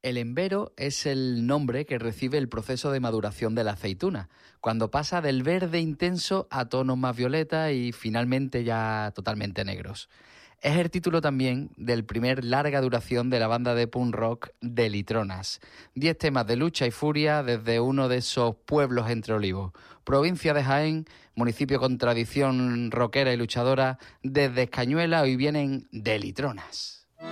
El embero es el nombre que recibe el proceso de maduración de la aceituna, cuando pasa del verde intenso a tonos más violeta y finalmente ya totalmente negros. Es el título también del primer larga duración de la banda de punk rock de Litronas. 10 temas de lucha y furia desde uno de esos pueblos entre olivos. Provincia de Jaén, municipio con tradición rockera y luchadora, desde Escañuela hoy vienen de Litronas.